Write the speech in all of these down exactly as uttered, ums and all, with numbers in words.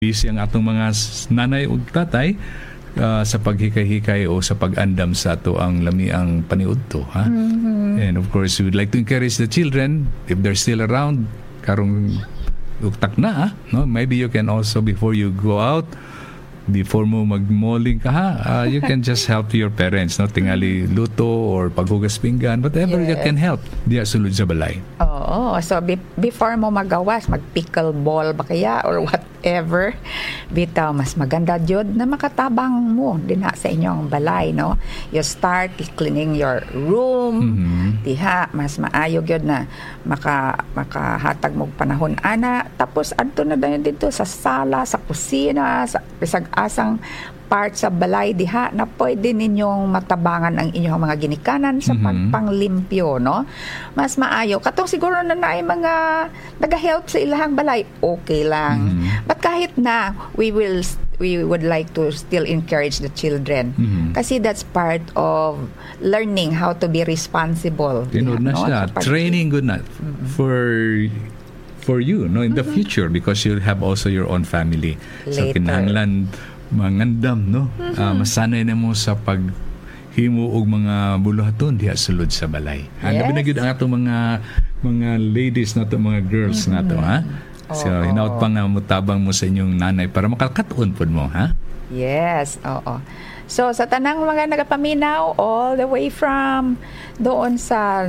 busy ang atong mga nanay ug tatay uh, sa paghikay-hikay o sa pag-andam sa ato ang lamiang paniudto, ha? Mm-hmm. And of course, we would like to encourage the children, if they're still around, karong uktak na, no? Maybe you can also, before you go out, before mo mag-malling ka, ha? Uh, you can just help your parents, no? Tingali luto or paghugas pinggan, whatever yes. you can help. Diya sulod sa balay. Oo. So, be- before mo magawas, mag-pickle ball ba kaya or whatever, bitaw, mas maganda jud na makatabang mo din ha, sa inyong balay, no? You start cleaning your room, mm-hmm. diha, mas maayo jud na maka, makahatag mo panahon ana, tapos adto na dayon dito sa sala, sa kusina, sa bisag asang part sa balay diha na pwede ninyong matabangan ang inyong mga ginikanan sa mm-hmm. pagpanglimpyo, no? Mas maayo. Katong siguro na naay mga nag-help sa ilahang balay, okay lang. Mm-hmm. But kahit na, we will we would like to still encourage the children. Mm-hmm. Kasi that's part of learning how to be responsible. Tinod na no? siya. Pag- Training good na mm-hmm. for for you, no, in the mm-hmm. future, because you'll have also your own family. Later. So kinahanglan mangandam, no? Mm-hmm. Uh, masanay na mo sa paghimo og mga buluhaton diha sulod sa balay. Yes. Ano binagid ang ato mga mga ladies nato, mga girls mm-hmm. nato, ha? So oh, hinaut pa nga mutabang mo sa inyong nanay para makalkatuon pod mo, ha? Yes, oo. So sa tanang mga nagapaminaw all the way from doon sa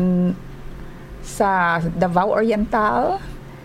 sa Davao Oriental,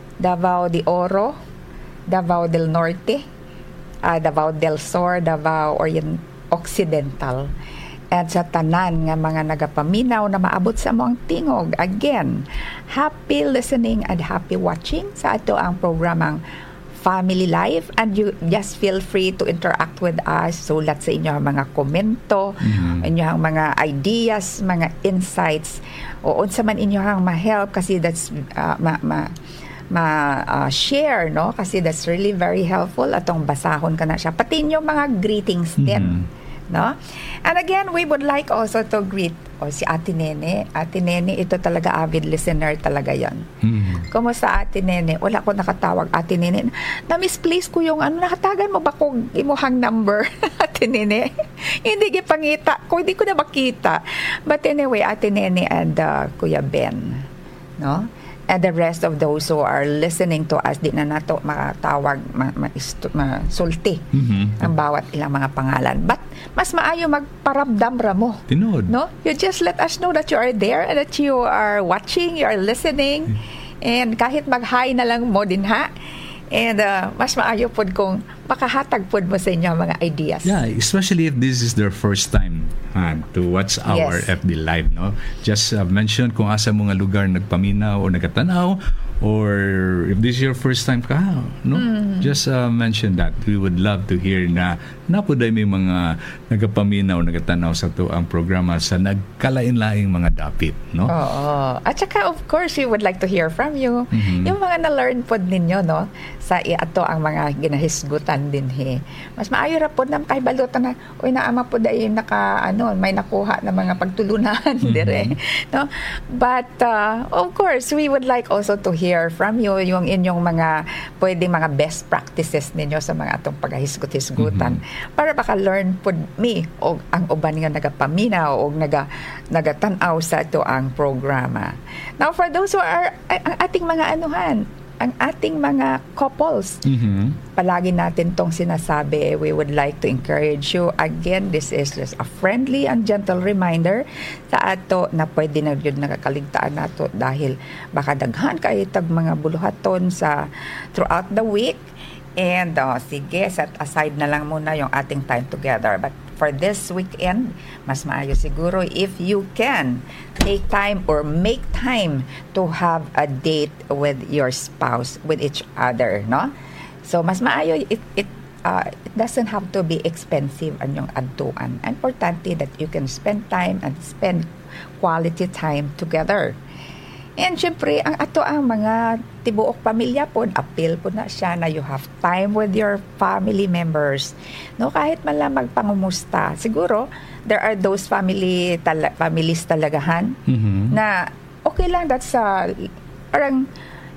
Davao de Oro, Davao del Norte, Uh, Davao del Sur, Davao Orient Occidental, at sa tanan nga mga nagapaminaw na maabot sa among tingog. Again, happy listening and happy watching sa ato ang programang Family Life, and you just feel free to interact with us. Sulat sa inyong mga komento, mm-hmm. inyong mga ideas, mga insights, o unsa man inyong ma-help, kasi that's uh, ma, ma ma-share, uh, no? Kasi that's really very helpful. Atong basahon ka na siya. Pati yung mga greetings din, mm-hmm. no? And again, we would like also to greet oh, si Ate Nene. Ate Nene, ito talaga avid listener talaga yan. Mm-hmm. Kumusta Ate Nene? Wala ko nakatawag Ate Nene. Na-misplace ko yung ano, nakatagan mo ba kung imuhang number, Ate Nene? Hindi gipangita. Kung hindi ko na makita. But anyway, Ate Nene and uh, Kuya Ben, no? And the rest of those who are listening to us, di na nato makatawag, ma, ma, ma, sulti mm-hmm. ang bawat ilang mga pangalan. But mas maayo magparamdam ra mo. Tinod. No? You just let us know that you are there and that you are watching, you are listening. Mm-hmm. And kahit mag-hi na lang mo din, ha? And uh, mas maayo pod kung makahatag pod mo sa inyo mga ideas. Yeah, especially if this is their first time uh, to watch our yes. F B Live, no? Just uh, mention kung asa mga lugar nagpaminaw o nagatanaw, or if this is your first time ka, no? Mm. Just uh, mention that. We would love to hear na napuday may mga nagapaminaw, nagatanaw sa to ang programa sa nagkalain-laing mga dapit, no? Oo. At saka of course, we would like to hear from you. Mm-hmm. Yung mga na-learn pod ninyo, no? Sa iato ang mga ginahisgutan din, he. Mas maayo ra pod na kay balutan na, uy, naama pod ay naka, ano, may nakuha na mga pagtulunan, mm-hmm. dire, no? But, uh, of course, we would like also to hear from you yung inyong mga, pwede mga best practices ninyo sa mga atong paghahisgot-hisgutan. Mm-hmm. Para baka learn pod me o ang uban nga nagapaminaw o naga, nagatanaw sa ito ang programa. Now, for those who are, ang ating mga anuhan, ang ating mga couples, mm-hmm. palagi natin tong sinasabi, we would like to encourage you. Again, this is just a friendly and gentle reminder sa ato na pwede na yun nakakaligtaan nato dahil baka daghan kayo tag mga buluhaton sa throughout the week. And uh, sige, set aside na lang muna yung ating time together. But for this weekend, mas maayo siguro if you can take time or make time to have a date with your spouse, with each other, no? So mas maayo, it it uh, it doesn't have to be expensive ang yung adtuan. Importante that you can spend time and spend quality time together. And syempre, ang ato ang mga tibuok pamilya po, appeal po na siya na you have time with your family members. No, kahit man lang magpangumusta. Siguro, there are those family tala, families talagahan mm-hmm. na okay lang, that's uh, parang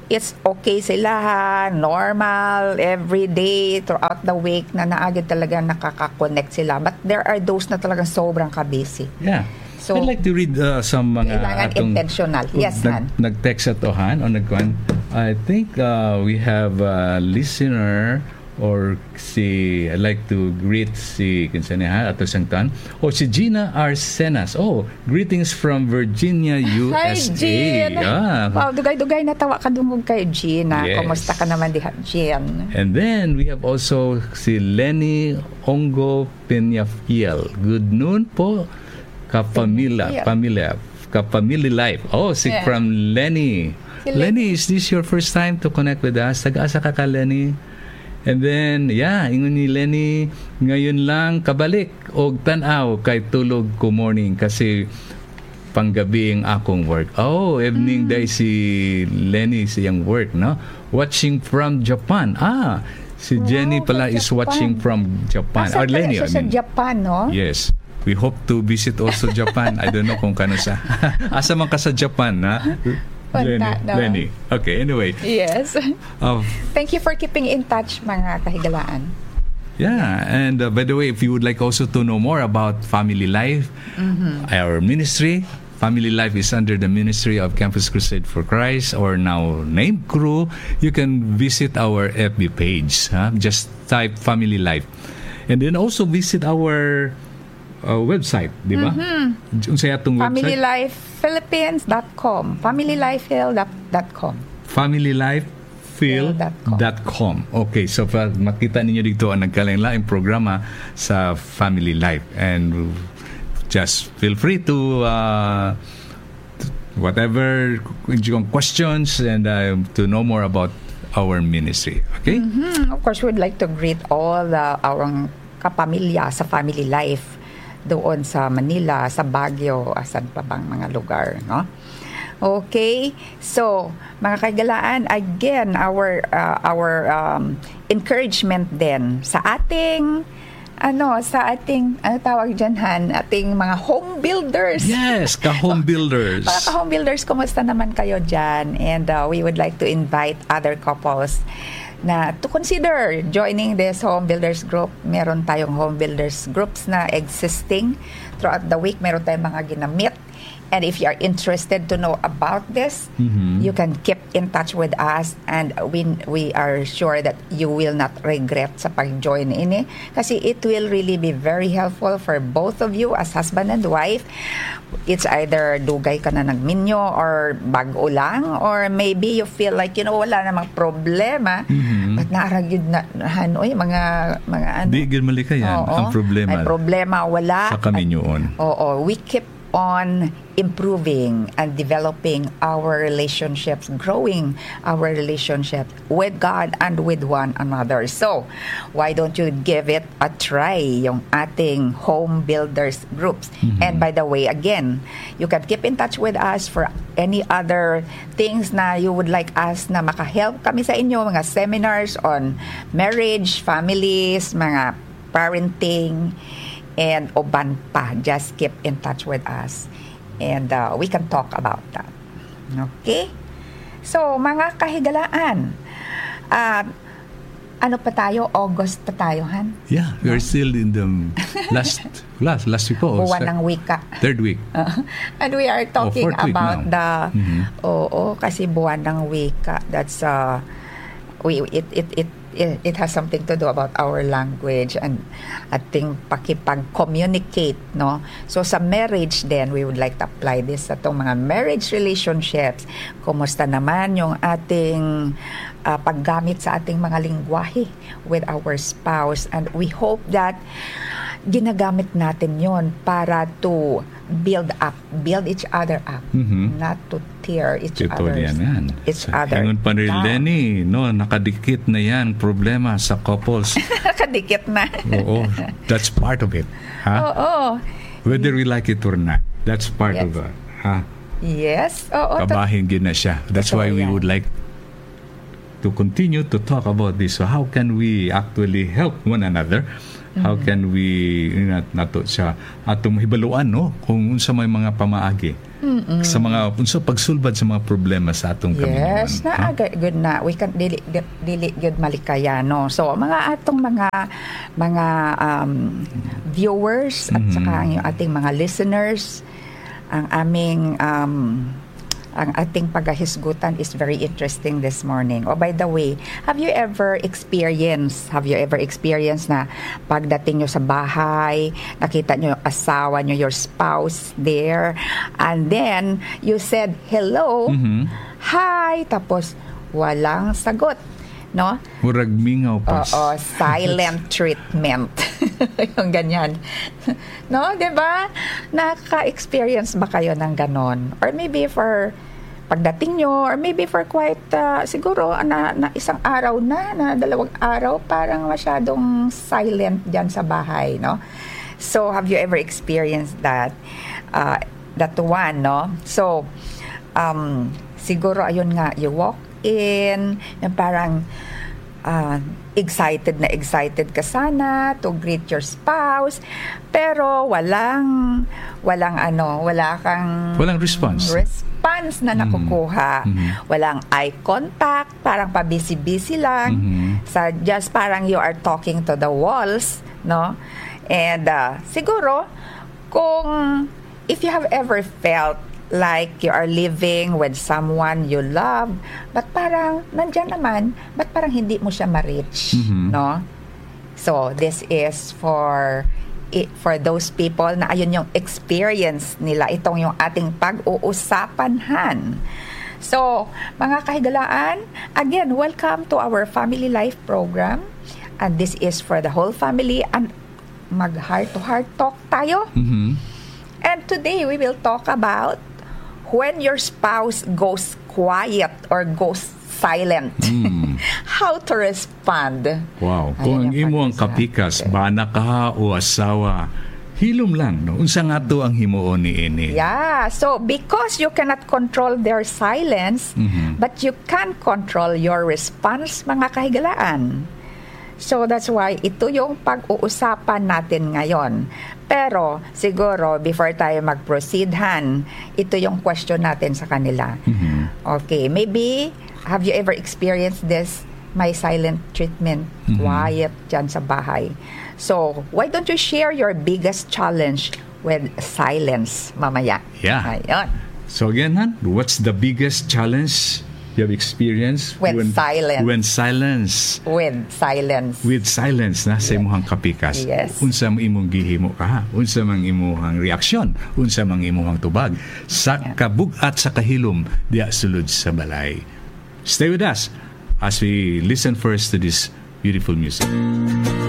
it's okay sila ha, normal, every day, throughout the week, na naagad talaga nakaka-connect sila. But there are those na talagang sobrang ka-busy. Yeah. So, I'd like to read uh, some mga kailangan intentional. Yes, nag, Han. Nag-text at Han o nagkuhan. I think uh, we have a listener or si, I'd like to greet si Kinsaniha ato sang tan. O si Gina Arsenas. Oh, greetings from Virginia, U S A. Hi, Jean. Ah. Wow, dugay-dugay natawa ka dumog kay Gina. Yes. Kumusta ka naman diha, Jean? And then we have also si Lenny Ongo Peñafiel. Good noon po, kapamilya, pamilya, kapamilya life. Oh, si Yeah. from Lenny. Si Lenny, is this your first time to connect with us? Taga-asa ka ka, Lenny? And then, yeah, ingon ni Lenny, ngayon lang kabalik og tan-aw kay tulog ko morning kasi panggabi ang akong work. Oh, evening Mm. day si Lenny siyang work, no? Watching from Japan. Ah, si Wow, Jenny pala from is Japan. watching from Japan. Asa Or Lenny, siya I sa mean. Japan, no? Yes. We hope to visit also Japan. I don't know kung kano sa. Asa man ka sa Japan, ha? Lenny. Wala, no? Lenny. Okay, anyway. Yes. Uh, Thank you for keeping in touch, mga kahigalaan. Yeah, and uh, by the way, if you would like also to know more about Family Life, Mm-hmm. our ministry, Family Life is under the Ministry of Campus Crusade for Christ, or now named Crew. You can visit our F B page. Huh? Just type Family Life. And then also visit our uh, website, di ba? Mm-hmm. Unsay atong family website? life philippines dot com family life hill dot com family life phil dot com. Okay, so pa, makita ninyo dito ang nagkalain-laing programa sa Family Life, and just feel free to uh, whatever yung questions and uh, to know more about our ministry. Okay? Mm-hmm. Of course, we'd like to greet all the, our kapamilya sa Family Life doon sa Manila, sa Baguio, asan pa bang mga lugar, no? Okay, so mga kaigalaan, again, our uh, our um, encouragement din sa ating ano, sa ating ano tawag diyan, Han, ating mga home builders. Yes, ka-home builders. Mga ka-home builders, kumusta naman kayo dyan? And uh, we would like to invite other couples na to consider joining this home builders group. Meron tayong home builders groups na existing throughout the week. Meron tayong mga ginamit. And if you are interested to know about this, Mm-hmm. you can keep in touch with us, and we we are sure that you will not regret sa pag-join ini, kasi it will really be very helpful for both of you as husband and wife. It's either dugay ka na nagminyo or bago lang, or maybe you feel like, you know, wala namang problema, Mhm. but naaragyod na hanoy mga mga ano. Di gid malikayan Oo, ang problema may problema wala. sa kaminyoon. Oo, we keep on improving and developing our relationships, growing our relationship with God and with one another. So, why don't you give it a try, yung ating home builders groups? Mhm. And by the way, again, you can keep in touch with us for any other things na you would like us na makahelp kami sa inyo, mga seminars on marriage, families, mga parenting, and uban pa. Just keep in touch with us, and uh, we can talk about that. Okay? So, mga kahigalaan, uh, ano pa tayo? August pa tayo, Han? Yeah, we're still in the last last last week po. Buwan ng wika. Third week. Uh, and we are talking fourth week about now. the Mhm. oo, kasi buwan ng wika. That's uh we it it it it, it has something to do about our language and ating pakipag-communicate, no? So sa marriage then, we would like to apply this sa itong mga marriage relationships. Kumusta naman yung ating uh, paggamit sa ating mga lingwahe with our spouse, and we hope that ginagamit natin yon para to build up, build each other up, Mhm. not to tear each Ito other's yan yan. each Sa other ingon pa rin down. Lenny, no, nakadikit na yan problema sa couples. Nakadikit na. Oo, that's part of it. Ha? Oo. Whether we like it or not, that's part Yes. of it. Ha? Yes. Oo. tot- Kabahin gid na siya. That's Totoo why we yan. would like to continue to talk about this. So how can we actually help one another? How can we nat nato siya atong hibaluan no kung unsa may mga pamaagi Mm-mm. sa mga unsa pagsulbad sa mga problema sa atong kaminuan. Yes, na huh? Good na we can dili dili good malikayano. So mga atong mga mga um, viewers at mm-hmm. saka ang ating mga listeners, ang aming um, ang ating paghahisgutan is very interesting this morning. Oh, by the way, have you ever experienced, have you ever experienced na pagdating nyo sa bahay, nakita nyo yung asawa nyo, your spouse there, and then you said, hello, mm-hmm. hi, tapos walang sagot. No? Murag mingaw pa. Oo, silent treatment. Yung ganyan. No, 'di ba? Naka-experience ba kayo ng ganon? Or maybe for pagdating nyo, or maybe for quite uh, siguro na, na isang araw na, na dalawang araw, parang masyadong silent dyan sa bahay, no? So, have you ever experienced that? Uh, that one, no? So, um, siguro ayun nga, you walk in, yung parang uh, excited na excited ka sana to greet your spouse, pero walang walang ano, wala kang walang response. Response na nakukuha. Mm-hmm. Walang eye contact, parang pa-busy-busy lang. Mm-hmm. Sa just parang you are talking to the walls, no? And uh, siguro kung if you have ever felt like you are living with someone you love, but parang nandyan naman, but parang hindi mo siya ma-reach, mm-hmm. no? So, this is for for those people na ayun yung experience nila. Itong yung ating pag-uusapanhan. So, mga kahigalaan, again, welcome to our Family Life program. And this is for the whole family. And mag-heart-to-heart talk tayo. Mm-hmm. And today, we will talk about when your spouse goes quiet or goes silent. Mm. How to respond. Wow. Kung ang imo ang kapikas, okay. Bana ka o asawa, hilom lang, no? Unsa nga to ang himuon ni ini. Yeah. So, because you cannot control their silence, mm-hmm. but you can control your response, mga kahigalaan. So, that's why ito yung pag-uusapan natin ngayon. Pero, siguro, before tayo mag-proceed, Han, ito yung question natin sa kanila. Mm-hmm. Okay, maybe, have you ever experienced this, my silent treatment, mm-hmm. quiet dyan sa bahay? So, why don't you share your biggest challenge with silence, mamaya? Yeah. Ayun. So, again, Han, what's the biggest challenge you have experienced when, when silence when silence with silence with silence na sa imong kapikas. Yes. Unsa man imong gihimo ka, unsa man imong reaksyon, unsa man imong tubag sa yeah. kabug-at sa kahilom diya sulod sa balay. Stay with us as we listen first to this beautiful music.